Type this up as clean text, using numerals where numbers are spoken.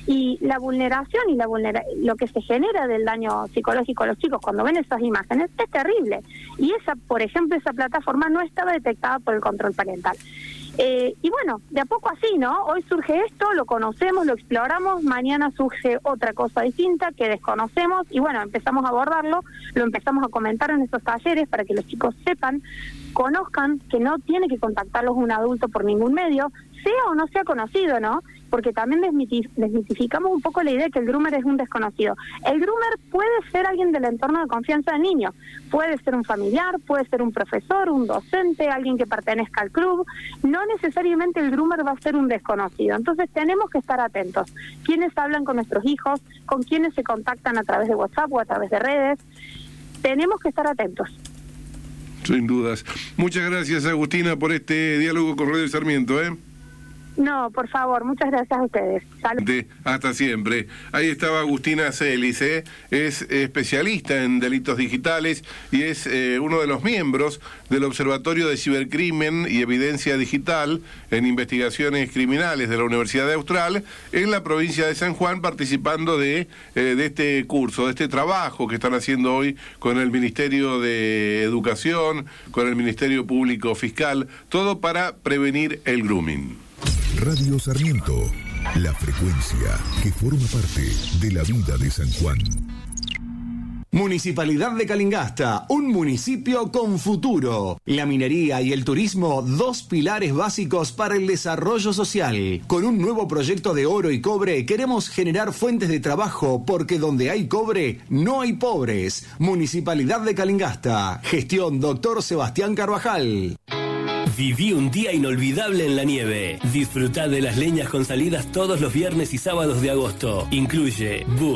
Y la vulneración y lo que se genera del daño psicológico a los chicos cuando ven esas imágenes es terrible. Y por ejemplo, esa plataforma no estaba detectada por el control parental. Y bueno, de a poco así, ¿no? Hoy surge esto, lo conocemos, lo exploramos, mañana surge otra cosa distinta que desconocemos y bueno, empezamos a abordarlo, lo empezamos a comentar en estos talleres para que los chicos sepan, conozcan que no tiene que contactarlos un adulto por ningún medio, sea o no sea conocido, ¿no? Porque también desmitificamos un poco la idea de que el groomer es un desconocido. El groomer puede ser alguien del entorno de confianza del niño, puede ser un familiar, puede ser un profesor, un docente, alguien que pertenezca al club. No necesariamente el groomer va a ser un desconocido. Entonces tenemos que estar atentos. ¿Quiénes hablan con nuestros hijos? ¿Con quiénes se contactan a través de WhatsApp o a través de redes? Tenemos que estar atentos. Sin dudas. Muchas gracias, Agustina, por este diálogo con Radio Sarmiento, ¿eh? No, por favor, muchas gracias a ustedes. Salud. Hasta siempre. Ahí estaba Agustina Celis, es especialista en delitos digitales y es uno de los miembros del Observatorio de Cibercrimen y Evidencia Digital en Investigaciones Criminales de la Universidad de Austral en la provincia de San Juan, participando de este curso, de este trabajo que están haciendo hoy con el Ministerio de Educación, con el Ministerio Público Fiscal, todo para prevenir el grooming. Radio Sarmiento, la frecuencia que forma parte de la vida de San Juan. Municipalidad de Calingasta, un municipio con futuro. La minería y el turismo, dos pilares básicos para el desarrollo social. Con un nuevo proyecto de oro y cobre, queremos generar fuentes de trabajo porque donde hay cobre, no hay pobres. Municipalidad de Calingasta, gestión Dr. Sebastián Carvajal. Viví un día inolvidable en la nieve. Disfrutá de las leñas con salidas todos los viernes y sábados de agosto. Incluye bus,